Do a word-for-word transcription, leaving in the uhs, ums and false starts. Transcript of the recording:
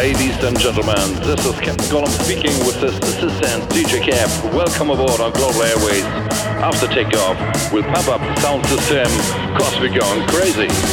Ladies and gentlemen, this is Captain Gollum speaking with his assistant D J Cap. Welcome aboard on Global Airways. After takeoff, we'll pump up the sound system, cause we're going crazy.